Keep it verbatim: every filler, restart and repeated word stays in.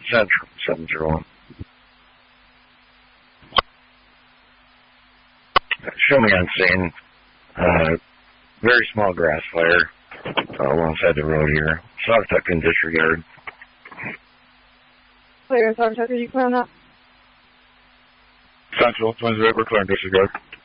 Central, seven zero one. Show me on scene. Uh, very small grass fire uh, alongside the road here. Saugatuck in disregard. Clear, Saugatuck, are you clear on that? Central, twins River, clear in disregard.